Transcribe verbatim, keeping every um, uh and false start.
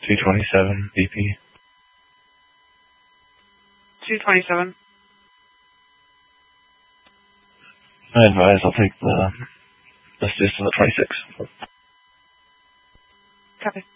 two twenty-seven B P. two twenty-seven. I advise I'll take the assist on the twenty-six. Copy.